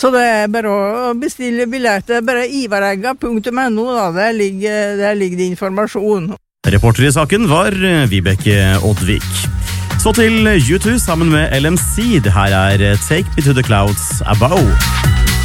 Så det bare å bestille billetter, bare ivaregga.no, da, der ligger det informasjon. Reporter i saken var Vibeke Oddvik. Så til U2 sammen med LMC. Det her er Take Me to the Clouds Above.